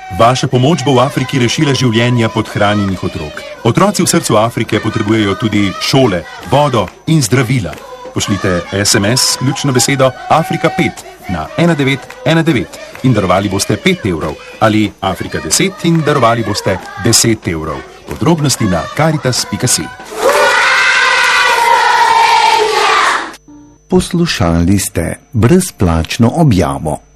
Vaša pomoč bo v Afriki rešila življenja podhranjenih otrok. Otroci v srcu Afrike potrebujejo tudi šole, vodo in zdravila. Pošljite SMS s ključno besedo Afrika 5 na 1919 in darovali boste 5 evrov ali Afrika 10 in darovali boste 10 evrov. Podrobnosti na caritas.si. Poslušali ste brezplačno objavo.